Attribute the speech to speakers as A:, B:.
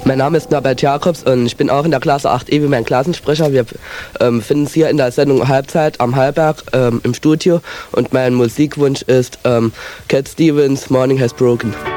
A: Mein Name ist Norbert Jakobs und ich bin auch in der Klasse 8e wie mein Klassensprecher. Wir finden uns hier in der Sendung Halbzeit am Hallberg im Studio und mein Musikwunsch ist Cat Stevens, Morning Has Broken.